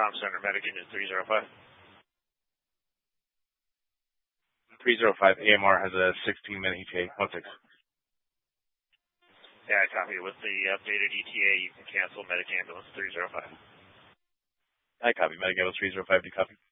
Comm Center, Medican 305. 305 AMR has a 16-minute ETA. 16. Yeah, I copy. With the updated ETA, you can cancel Medic Ambulance 305. I copy. Medic Ambulance 305, do you copy?